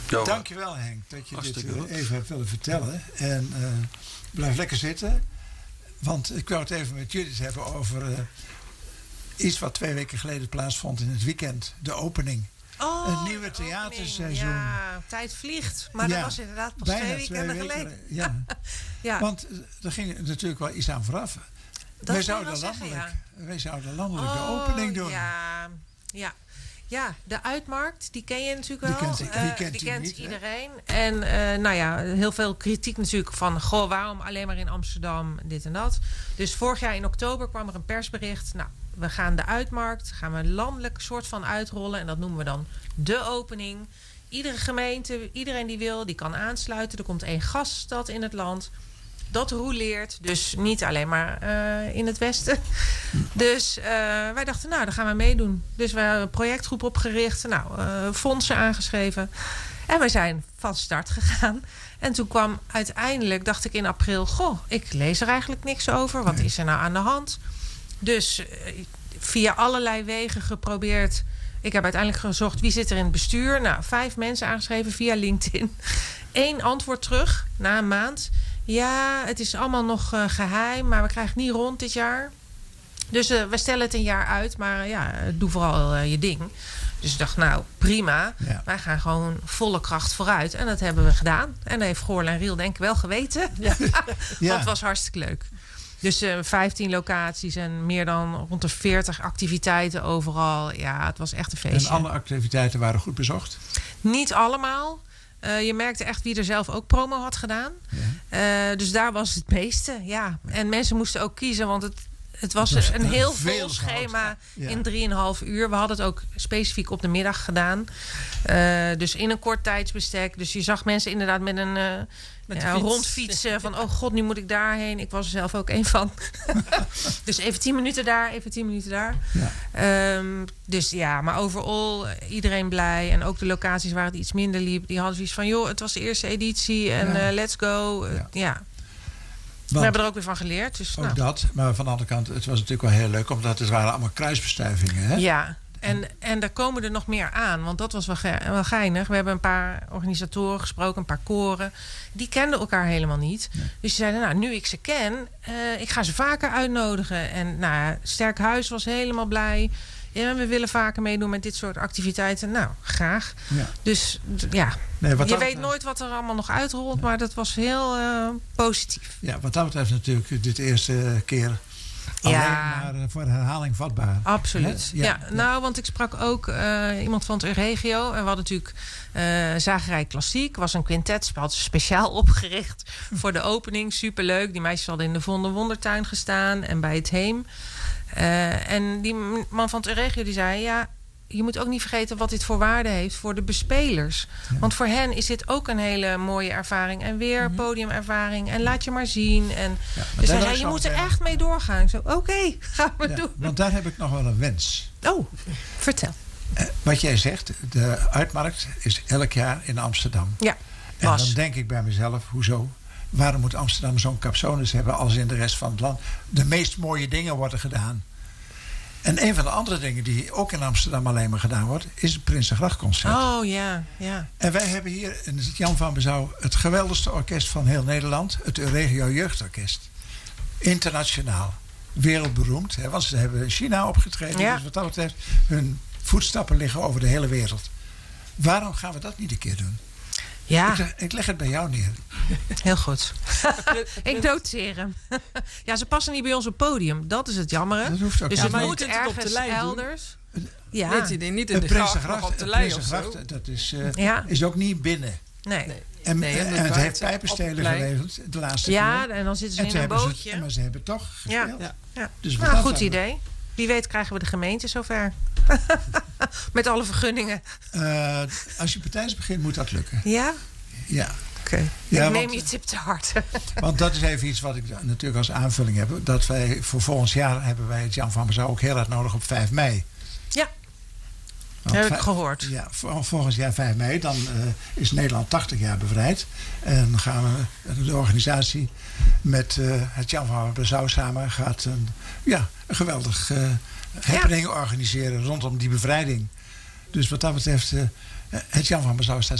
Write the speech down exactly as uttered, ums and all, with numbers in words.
Ja, dankjewel Henk dat je dit hartstikke uh, goed. even hebt willen vertellen. En uh, blijf lekker zitten. Want ik wou het even met Judith hebben over uh, iets wat twee weken geleden plaatsvond in het weekend. De opening. Oh, een nieuwe de theaterseizoen. opening. Ja, tijd vliegt. Maar Ja, dat was inderdaad pas bijna twee weekenden twee weken geleden. Ja. Ja. Want uh, er ging natuurlijk wel iets aan vooraf. Dat wij, moet zouden je wel zeggen, landelijk, ja. wij zouden landelijk de Oh, opening doen. Ja, ja. Ja, de uitmarkt, die ken je natuurlijk Die wel. kent- Eh, die kent die u kent niet, hè? iedereen. En eh, nou ja, heel veel kritiek natuurlijk van... goh, waarom alleen maar in Amsterdam, dit en dat. Dus vorig jaar in oktober kwam er een persbericht. Nou, we gaan de uitmarkt, gaan we landelijk soort van uitrollen. En dat noemen we dan de opening. Iedere gemeente, iedereen die wil, die kan aansluiten. Er komt één gaststad in het land. Dat roleert, dus niet alleen maar uh, in het westen. Dus uh, wij dachten, nou, daar gaan we meedoen. Dus we hebben een projectgroep opgericht, nou, uh, fondsen aangeschreven. En we zijn van start gegaan. En toen kwam uiteindelijk, dacht ik in april... goh, ik lees er eigenlijk niks over. Wat is er nou aan de hand? Dus uh, via allerlei wegen geprobeerd... Ik heb uiteindelijk gezocht, wie zit er in het bestuur? Nou, vijf mensen aangeschreven via LinkedIn. Eén antwoord terug, na een maand... Ja, het is allemaal nog uh, geheim, maar we krijgen het niet rond dit jaar. Dus uh, we stellen het een jaar uit, maar uh, ja, doe vooral uh, je ding. Dus ik dacht, nou, prima. Ja. Wij gaan gewoon volle kracht vooruit. En dat hebben we gedaan. En dat heeft Goorl en Riel denk ik wel geweten. Ja. Want het was hartstikke leuk. Dus uh, vijftien locaties en meer dan rond de veertig activiteiten overal. Ja, het was echt een feestje. En alle activiteiten waren goed bezocht? Niet allemaal. Uh, je merkte echt wie er zelf ook promo had gedaan. Ja. Uh, dus daar was het meeste. Ja. En mensen moesten ook kiezen, want het, het was, was een heel vol schema ja. in drieënhalf uur. We hadden het ook specifiek op de middag gedaan. Uh, dus in een kort tijdsbestek. Dus je zag mensen inderdaad met een uh, ja, rondfietsen. Van, oh god, nu moet ik daarheen. Ik was er zelf ook één van. Dus even tien minuten daar, even tien minuten daar. Ja. Um, dus ja, maar overal iedereen blij. En ook de locaties waar het iets minder liep. Die hadden zoiets van, joh, het was de eerste editie. En ja. uh, let's go. Uh, ja. ja. We hebben er ook weer van geleerd. Dus, ook nou. dat. Maar van de andere kant, het was natuurlijk wel heel leuk. Omdat het waren allemaal kruisbestuivingen. Hè? Ja. En, en er komen er nog meer aan. Want dat was wel, ge- wel geinig. We hebben een paar organisatoren gesproken. Een paar koren. Die kenden elkaar helemaal niet. Nee. Dus die zeiden, nou, nu ik ze ken... Uh, ik ga ze vaker uitnodigen. En nou, Sterk Huis was helemaal blij. Ja, we willen vaker meedoen met dit soort activiteiten. Nou, graag. Ja. Dus ja, nee, je dat, weet nooit wat er allemaal nog uitrolt. Nee. Maar dat was heel uh, positief. Ja, wat dat betreft natuurlijk dit eerste keer... Alleen ja. maar voor herhaling vatbaar. Absoluut. Ja, ja. ja, nou, want ik sprak ook uh, iemand van het regio. En we hadden natuurlijk uh, Zagerij Klassiek. Was een quintet, had speciaal opgericht voor de opening. Superleuk. Die meisjes hadden in de Vonde Wondertuin gestaan en bij het Heem. Uh, en die man van het regio die zei, ja, je moet ook niet vergeten wat dit voor waarde heeft voor de bespelers. Ja. Want voor hen is dit ook een hele mooie ervaring. En weer mm-hmm. podiumervaring. En laat je maar zien. En ja, dus hij zei, je moet er echt mee doorgaan. Ik zei, oké, okay, gaan we ja, doen. Want daar heb ik nog wel een wens. Oh, vertel. Uh, wat jij zegt, de uitmarkt is elk jaar in Amsterdam. Ja, en was. Dan denk ik bij mezelf, hoezo? Waarom moet Amsterdam zo'n capsones hebben als in de rest van het land? De meest mooie dingen worden gedaan. En een van de andere dingen die ook in Amsterdam alleen maar gedaan wordt... is het Prinsengrachtconcert. Oh, ja, ja. En wij hebben hier in het Jan van Bezouw... het geweldigste orkest van heel Nederland. Het Euregio Jeugdorkest. Internationaal. Wereldberoemd. Hè, want ze hebben in China opgetreden. Ja. Dus wat dat betreft, hun voetstappen liggen over de hele wereld. Waarom gaan we dat niet een keer doen? Ja. Ik, ik leg het bij jou neer. Heel goed. Ik noteer hem. Ja, ze passen niet bij ons op podium. Dat is het jammer. Dat hoeft ook. Dus ja, het maar moet je ergens op de lijn elders. Ja. Weet je, niet in de gracht op de lijn of zo. Dat is, uh, ja. is ook niet binnen. Nee. nee. En, nee, en, en het heeft Pijpenstelen geregeld de laatste ja, keer. en dan zitten ze en in een bootje. Ze, maar ze hebben toch gespeeld. Ja. Ja. Dus nou, goed zijn. Idee. Wie weet krijgen we de gemeente zover. Met alle vergunningen. Uh, als je partijs begint, moet dat lukken. Ja? Ja. Oké. Okay. Ja, ik neem want, je tip te hard. Want dat is even iets wat ik natuurlijk als aanvulling heb. Dat wij voor volgend jaar hebben wij het Jan van Bezouw ook heel erg nodig op vijf mei. Ja. Dat heb ik gehoord. Ja, volgend jaar vijf mei, dan uh, is Nederland tachtig jaar bevrijd. En dan gaan we, de organisatie met uh, het Jan van Bezouw samen gaat een, ja, een geweldig uh, happening ja. organiseren rondom die bevrijding. Dus wat dat betreft, uh, het Jan van Bezouw staat